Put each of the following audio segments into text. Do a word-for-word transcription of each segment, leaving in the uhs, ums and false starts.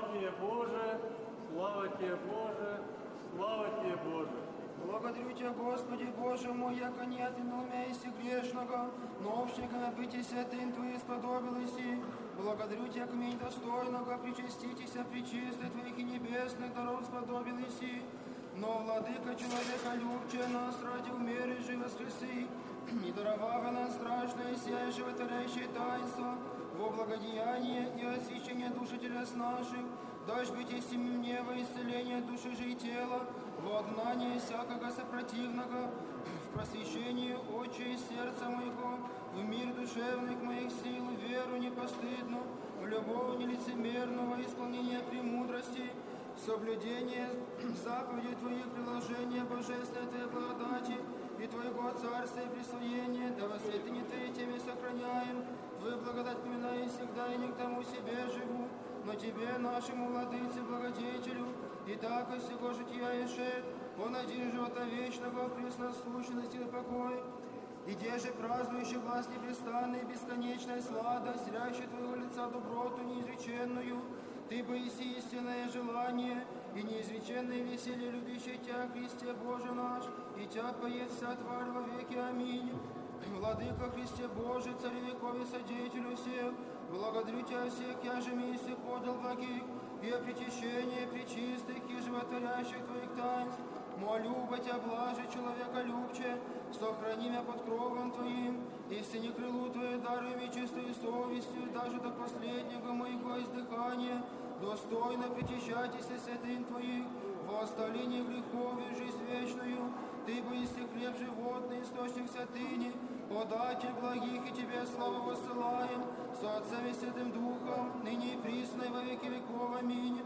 Тебе, Боже, слава Тебе, Боже, слава Тебе, Боже. Благодарю Тебя, Господи, Боже мой, яко нет иного места грешного, но общниками быть и святым Твои сподобились. Благодарю Тебя, к мне недостойного, причаститеся причистой Твоих и небесных даров сподобились. Но, Владыка, человека любче нас ради умеры же воскреси, не даровав нас страшное сие животворящее таинство, во благодеяние и освящение души телес наших, дашь быть и мне во исцеление души же и тела, во огнание всякого сопротивного, в просвещении очи и сердца моего, в мир душевных моих сил, веру непостыдну, в любовь нелицемерного исполнения премудрости, соблюдение заповедей Твоих, приложения божественной Твоей благодати и Твоего царства и присвоения, да во святыне Твоей теми сохраняем, Твою благодать поминаю всегда, и не к тому себе живу, но Тебе, нашему владыце, благодетелю, и так и всего жития и шед, о надежде живота вечного, в пресносущности и покой, и где же празднующий глаз непрестанный, бесконечная сладость, зрящий Твоего лица доброту неизреченную, Ты бы иси истинное желание и неизреченное веселье, любящее Тебя, Христе Боже наш, и Тебя поет вся тварь во веки. Аминь. Владыка Христе Божий, Царь веков и Содеятелю всех, благодарю Тебя всех, я же миссих подел благих, и о причащении пречистых и животворящих Твоих таинств, молю бы Тебя, блаже человека любче, сохрани меня под кровом Твоим, и в сине крылу Твое даруй мне чистую совестью, даже до последнего моего издыхания, достойно причащайтесь святым Твоих, во оставлении грехов и жизнь вечную. Ты бы если хлеб животный, источник святыни, податель благих, и Тебе славу воссылаем, со Отцем и Святым Духом, ныне и присно, и во веки веков. Аминь.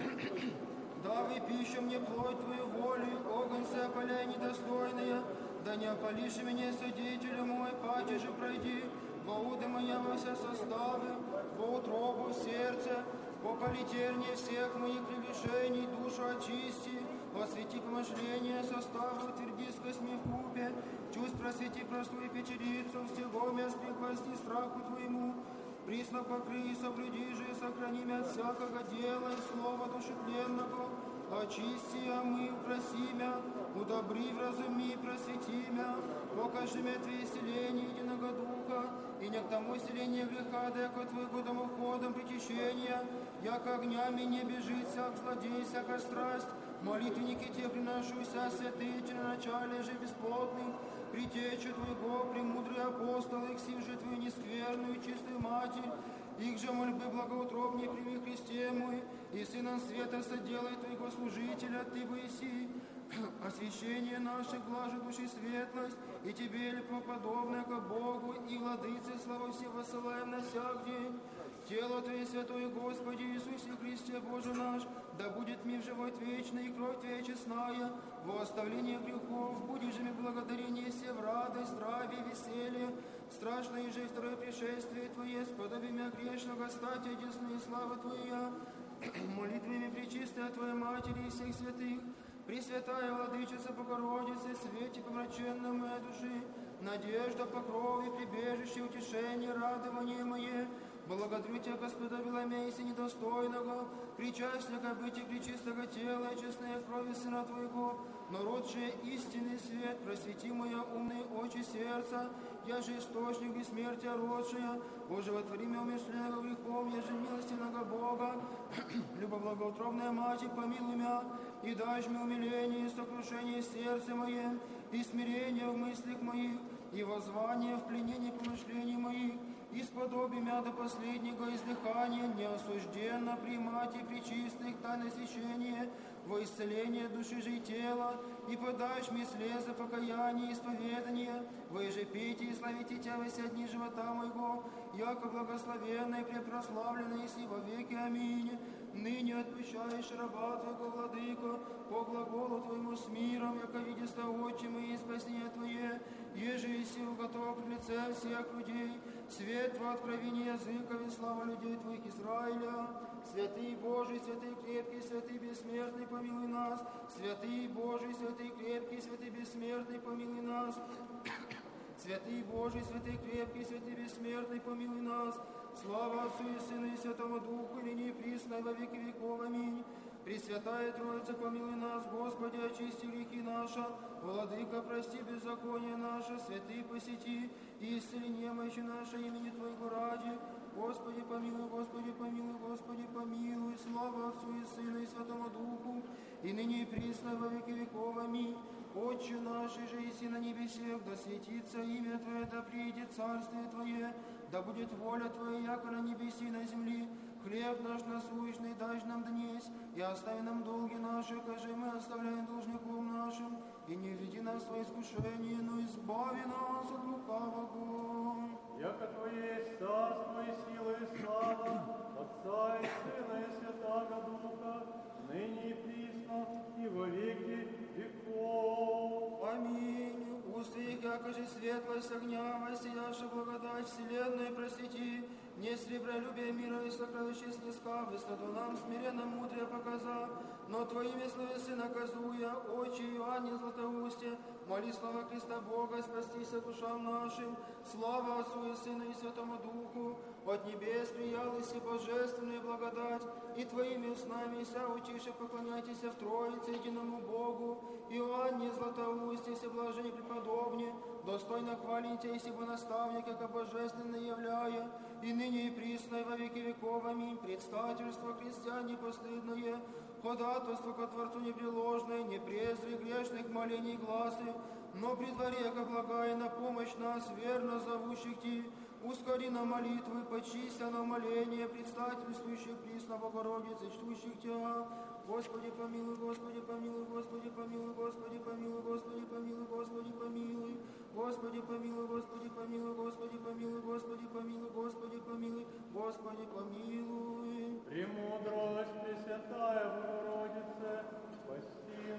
Давай пищу мне плоть Твою волю, огонь опаляй недостойная, да не опалишь меня, Свидетелю мой, паче же пройди, во уды моя во все составы, во утробу в сердце, по политерне всех моих прегрешений, душу очисти, освети помышления, составы, утверди с косьми в купе, чувств просвети простую печерицу, всего мест припасти страху Твоему, присно покрый, соблюди же, сохрани меня от всякого дела и слова душепленного, очисти, омы, проси мя, удобри, вразуми, просвети мя, покажи мне Твои исцеления единого Духа, и не к тому исцеление греха, да яко Твоего домоходом причащения, яко огнями не бежит всяк злодей, всяка страсть, молитвенники Тебе приношуся, святые, начале же бесплотных, притечу Твоего, премудрый апостол, их сил же Твою нескверную, чистую Матерь, их же мольбы благоутробнее прими Христе мой, и Сыном света соделай Твоего служителя, Ты бы иси, освящение наших, блажи души светлость, и Тебе лепоподобное ко Богу, и Владыце славу все воссылаем на всяк день. Тело Твое святое, Господи Иисусе Христе Боже наш, да будет мир живот вечный, и кровь Твоя честная, во оставление грехов, будешь же ми благодарение все в радость, здравие, веселье, страшное же второе пришествие Твое, сподоби мя грешного, стать единственной слава Твоя, молитвами пречистая Твоя Матери и всех святых, Пресвятая Владычица Богородица, свете помраченной моей души, надежда, покров и прибежище, утешение, радование мое, благодарю Тебя, Господа Веломейся недостойного, причастника быть и пречистого тела и честной крови Сына Твоего, но родшее истинный свет, просвети моя умные очи сердца, я же источник бессмертия родшая, Боже, вотвори меня умершленного грехом, я же милостивного Бога, любовлагоутробная Матерь, помилуй меня, и дашь мне умиление и сокрушение в сердце моем, и смирение в мыслях моих, и воззвание в пленении помышлений моих, и сподоби мя до последнего издыхания, неосужденно примать и причистых тайное священие, во исцеление души же и тела, и подашь мне слезы покаяния и исповедания, во ежепитии и славите Тебя во все дни живота моего, яко благословенное и препрославленное и во веки. Аминь. Ныне отпущаешь раба Твоего, Владыко, по глаголу Твоему с миром, яко видеста очи мои и спасение Твое, еже и сил готов к лице всех людей, свет Твой откровение языков и слава людей Твоих Израиля. Святый Божий, святый крепкий, святый бессмертный, помилуй нас. Святый Божий, святый крепкий, святый бессмертный, помилуй нас. Святый Божий, святый крепкий, святый бессмертный, помилуй нас. Слава Отцу и Сыну и Святому Духу, ныне и присно, и во веки веков. Аминь. Пресвятая Троица, помилуй нас, Господи, очисти грехи наши, Владыка, прости беззаконие наше, святые посети, и исцели немощи наши имени Твоего ради. Господи, помилуй, Господи, помилуй, Господи, помилуй. Слава Отцу и Сыну и Святому Духу, и ныне и присно, и во веки веков. Аминь. Отче наш, же еси на небесех, да светится имя Твое, да приидет царствие Твое, да будет воля Твоя, яко на небеси и на земли. Хлеб наш насущный дашь нам днесь, и остави нам долги наши, каже мы оставляем должником нашим, и не введи нас в искушение, но избави нас от лукавого. Яко Твое есть царство и сила и слава, Отца и Сына и Святаго Духа, ныне и присно, и во веки веков. Аминь. Уст их, якоже светлость огня, воссияша благодать вселенной просвети, не сребролюбие мира и сокровище снеска, высоту нам смиренно мудрее показа, но Твоими словесы наказуя, очи Иоанне Златоусте, моли слова Христа Бога, спастися душам нашим, слава Отцу и Сыну и Святому Духу, от небес приялась и божественная благодать, и Твоими устами ся учише поклоняйтесь в Троице единому Богу, Иоанне Златоусте, се блажение преподобне, достойно хвалите, ибо наставник, как божественно являя, и ныне и присно, и во веки веков. Аминь. Предстательство христиан непостыдное, ходатайство ко Творцу непреложное, не презри грешных молений гласы, но при дворе, как благая на помощь нас, верно зовущих Ти, ускори на молитвы, почися на моление, предстательствующих присно Богородицы, чтущих Тя. Господи помилуй, Господи помилуй, Господи помилуй, Господи помилуй, Господи помилуй, Господи помилуй, Господи помилуй, Господи помилуй, Господи помилуй, Господи помилуй, Господи помилуй, Господи помилуй. Премудрость Пресвятая Богородице, спаси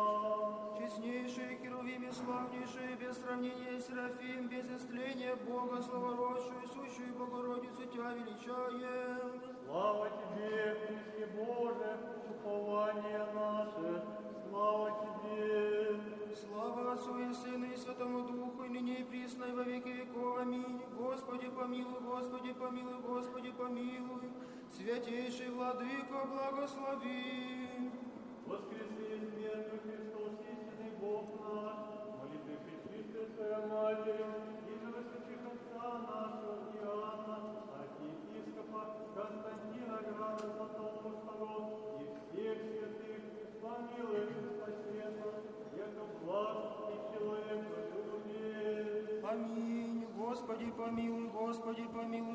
нас. Честнейшие Херувим и славнейшие, без сравнения Серафим, без истления Бога, славородшую, сущую Богородицу Тя величаем. Слава Тебе, Христе Боже, упование наше, слава Тебе. Слава Отцу и Сыну и Святому Духу, и ныне и присно, и во веки веков. Аминь. Господи помилуй, Господи помилуй, Господи помилуй. Святейший Владыко, благослови. Воскреси из мертвых Христос, истинный Бог наш, молитвы Пречистой Своей Матери, и же высочих Отца нашего Иоанна, архиепископа Константина Града Златоустого, и всех святых, помилуй и спаси нас, яко благ и человек любви. Аминь. Господи помилуй, Господи помилуй.